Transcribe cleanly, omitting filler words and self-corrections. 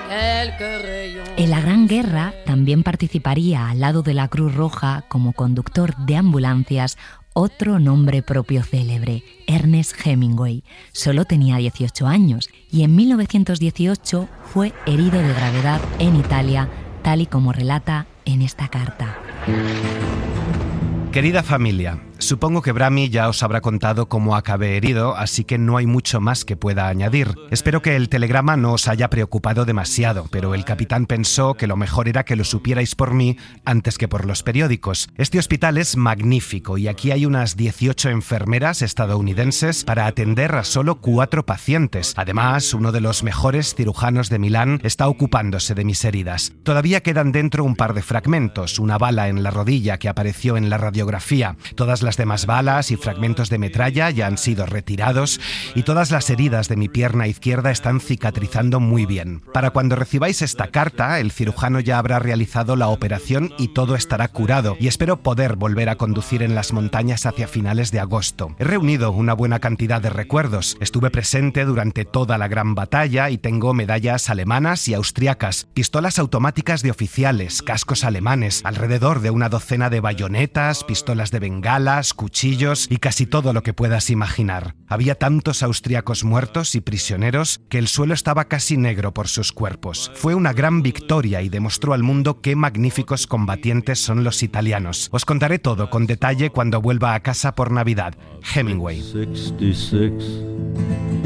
En la Gran Guerra también participaría al lado de la Cruz Roja como conductor de ambulancias otro nombre propio célebre, Ernest Hemingway. Solo tenía 18 años y en 1918 fue herido de gravedad en Italia, tal y como relata en esta carta. Querida familia, supongo que Brahmi ya os habrá contado cómo acabé herido, así que no hay mucho más que pueda añadir. Espero que el telegrama no os haya preocupado demasiado, pero el capitán pensó que lo mejor era que lo supierais por mí antes que por los periódicos. Este hospital es magnífico y aquí hay unas 18 enfermeras estadounidenses para atender a solo 4 pacientes. Además, uno de los mejores cirujanos de Milán está ocupándose de mis heridas. Todavía quedan dentro un par de fragmentos, una bala en la rodilla que apareció en la radiografía. Todas las demás balas y fragmentos de metralla ya han sido retirados y todas las heridas de mi pierna izquierda están cicatrizando muy bien. Para cuando recibáis esta carta, el cirujano ya habrá realizado la operación y todo estará curado, y espero poder volver a conducir en las montañas hacia finales de agosto. He reunido una buena cantidad de recuerdos. Estuve presente durante toda la gran batalla y tengo medallas alemanas y austriacas, pistolas automáticas de oficiales, cascos alemanes, alrededor de una docena de bayonetas, pistolas de bengalas, cuchillos y casi todo lo que puedas imaginar. Había tantos austriacos muertos y prisioneros que el suelo estaba casi negro por sus cuerpos. Fue una gran victoria y demostró al mundo qué magníficos combatientes son los italianos. Os contaré todo con detalle cuando vuelva a casa por Navidad. Hemingway. 66.